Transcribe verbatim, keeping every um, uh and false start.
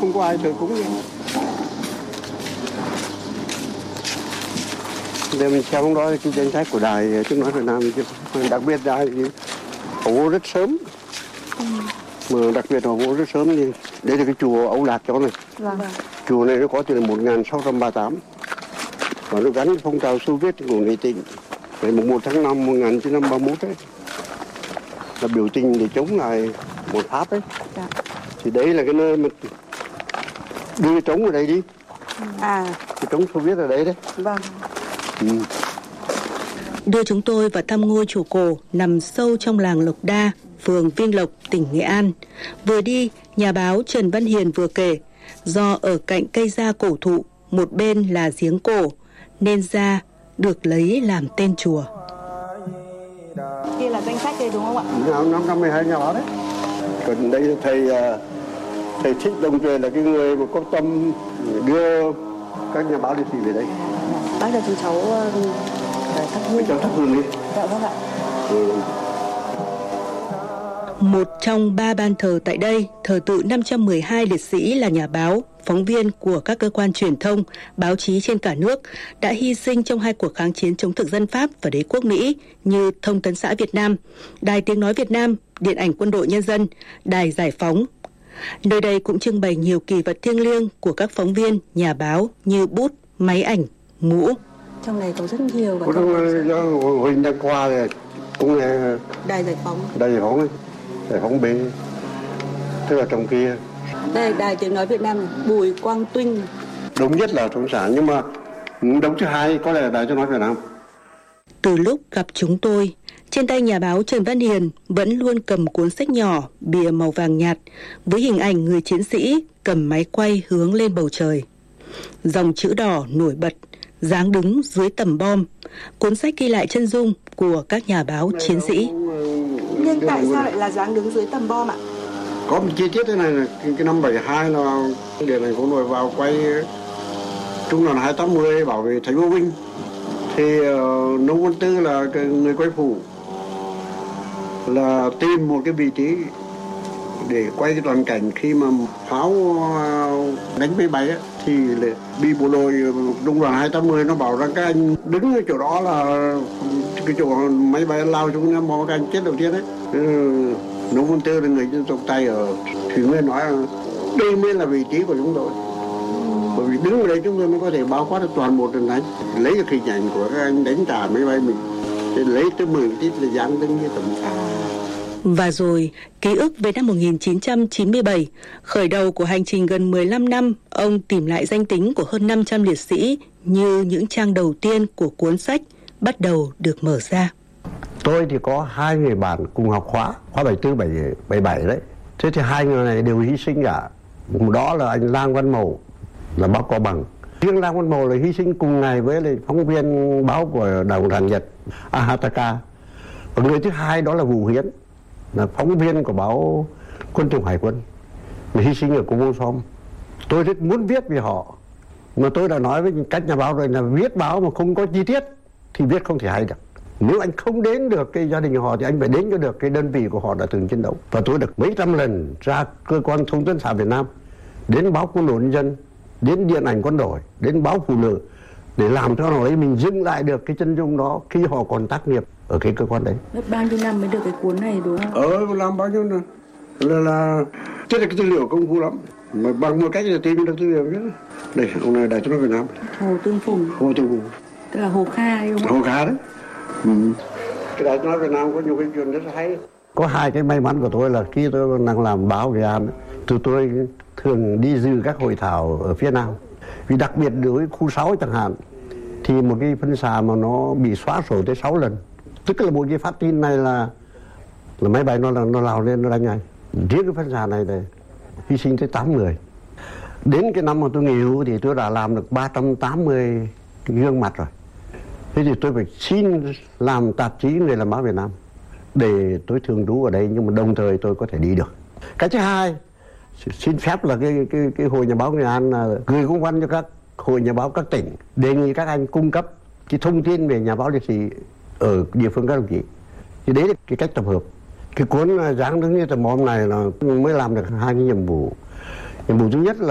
không có ai thờ cúng nữa. Để mình xem đó cái danh sách của Đài Tiếng nói Việt Nam, đặc biệt Đài thì họ vô rất sớm, ừ. mà đặc biệt họ vô rất sớm thì đây là cái chùa Âu Lạc chỗ này. Vâng. Chùa này nó có từ một nghìn sáu trăm ba mươi tám và nó gắn phong trào Xô Viết của người Tịnh. Ngày mùng một tháng năm một nghìn chín trăm ba mươi mốt ấy là biểu tình để chống lại một Pháp ấy. Dạ. Thì đấy là cái nơi mà đưa cái trống ở đây đi. À. Cái trống Xô Viết ở đấy đấy. Vâng. Ừ. Đưa chúng tôi vào thăm ngôi chùa cổ nằm sâu trong làng Lộc Đa, phường Viên Lộc, tỉnh Nghệ An. Vừa đi, nhà báo Trần Văn Hiền vừa kể, do ở cạnh cây gia cổ thụ, một bên là giếng cổ, nên gia được lấy làm tên chùa. Kia là danh sách đây đúng không ạ? năm năm mươi hai nhà báo đấy. Còn đây là thầy thầy Thích Đồng Tuệ là cái người mà có tâm đưa các nhà báo liệt sĩ về đây. Bác là chú cháu thắp hương. Cháu thắp hương đi. Dạ vâng ạ. Ừ. Một trong ba ban thờ tại đây thờ tự năm trăm mười hai liệt sĩ là nhà báo, phóng viên của các cơ quan truyền thông, báo chí trên cả nước đã hy sinh trong hai cuộc kháng chiến chống thực dân Pháp và đế quốc Mỹ như Thông tấn xã Việt Nam, Đài Tiếng nói Việt Nam, Điện ảnh Quân đội Nhân dân, Đài Giải phóng. Nơi đây cũng trưng bày nhiều kỷ vật thiêng liêng của các phóng viên, nhà báo như bút, máy ảnh, mũ. Trong này có rất nhiều. Có trong Huỳnh đang qua rồi cũng là Đài Giải phóng. Đài Giải phóng ấy. Giải phóng B, tức là trong kia. Đây là Đài Tiếng nói Việt Nam, Bùi Quang Tuynh. Đúng nhất là Cộng sản, nhưng mà đúng thứ hai có lẽ là Đài Tiếng nói Việt Nam. Từ lúc gặp chúng tôi, trên tay nhà báo Trần Văn Hiền vẫn luôn cầm cuốn sách nhỏ, bìa màu vàng nhạt, với hình ảnh người chiến sĩ cầm máy quay hướng lên bầu trời. Dòng chữ đỏ nổi bật, dáng đứng dưới tầm bom. Cuốn sách ghi lại chân dung của các nhà báo chiến sĩ. Nhưng tại sao lại là dáng đứng dưới tầm bom ạ? Có một chi tiết thế này là cái, cái năm bảy hai là Điện ảnh Quân đội vào quay trung đoàn hai tám mươi bảo vệ thành phố Vinh. Thì uh, Nông Văn Tư là cái người quay phụ là tìm một cái vị trí để quay cái toàn cảnh khi mà pháo đánh máy bay á, thì bị bộ đội trung đoàn hai tám mươi nó bảo rằng các anh đứng ở chỗ đó là cái chỗ máy bay lao xuống nhá, các anh chết đầu tiên đấy. Nông Văn Tư là người dân tộc Tây ở Thủy Nguyên nói là đây mới là vị trí của chúng tôi, bởi vì đứng ở đây chúng tôi mới có thể bao quát được toàn bộ trận đánh, lấy được hình ảnh của các anh đánh trả máy bay mình, để lấy tới mười tít là dán đứng như tầm xa. Và rồi, ký ức về năm một nghìn chín trăm chín mươi bảy, khởi đầu của hành trình gần mười lăm năm, ông tìm lại danh tính của hơn năm trăm liệt sĩ như những trang đầu tiên của cuốn sách bắt đầu được mở ra. Tôi thì có hai người bạn cùng học khóa, khóa bảy tư, bảy bảy đấy. Thế thì hai người này đều hy sinh cả. Đó là anh Lang Văn Mầu, là báo Cao Bằng. Riêng Lang Văn Mầu là hy sinh cùng ngày với lại phóng viên báo của Đảng Cộng sản Nhật, Ahataka. Và người thứ hai đó là Vũ Hiến, là phóng viên của báo Quân chủng Hải quân, mà hy sinh ở Cô Vô Som. Tôi rất muốn viết về họ, mà tôi đã nói với các nhà báo rồi là viết báo mà không có chi tiết thì viết không thể hay được. Nếu anh không đến được cái gia đình của họ thì anh phải đến cho được cái đơn vị của họ đã từng chiến đấu. Và tôi được mấy trăm lần ra cơ quan thông tấn xã Việt Nam, đến báo Quân đội Nhân dân, đến Điện ảnh Quân đội, đến báo Phụ nữ, để làm cho họ ấy mình dừng lại được cái chân dung đó khi họ còn tác nghiệp ở cái cơ quan đấy. Mất bao nhiêu năm mới được cái cuốn này đúng không? Ờ, làm bao nhiêu năm? Là là thế là cái tư liệu công phu lắm. Mà bằng một cách là tìm được tư liệu chứ. Đây, ông này Đài Tiếng nói Việt Nam. Hồ Tương Phùng. Hồ Tương Phùng. Tức là Hồ Kha đúng không? Hồ Kha đấy. Ừ. Cái Đài Tiếng nói Việt Nam có nhiều cái chuyện rất hay. Có hai cái may mắn của tôi là khi tôi đang làm báo Nghệ An, thì tôi thường đi dự các hội thảo ở phía Nam. Vì đặc biệt đối với khu sáu chẳng hạn, thì một cái phân xà mà nó bị xóa sổ tới sáu lần. Tức là một cái phát tin này là là máy bay nó nó lao lên nó đánh ngay. Riêng cái phân xà này này hy sinh tới tám người. Đến cái năm mà tôi nghỉ hưu thì tôi đã làm được ba trăm tám mươi cái gương mặt rồi. Thế thì tôi phải xin làm tạp chí Người làm báo Việt Nam để tôi thường trú ở đây, nhưng mà đồng thời tôi có thể đi được. Cái thứ hai, xin phép là cái cái cái hội nhà báo Nghệ An gửi công văn cho các hội nhà báo các tỉnh, đề nghị các anh cung cấp cái thông tin về nhà báo liệt sĩ ở địa phương các đồng chí. Thì đấy là cái cách tập hợp. Cái cuốn dáng đứng như tầm bom này là mới làm được hai cái nhiệm vụ. Nhiệm vụ thứ nhất là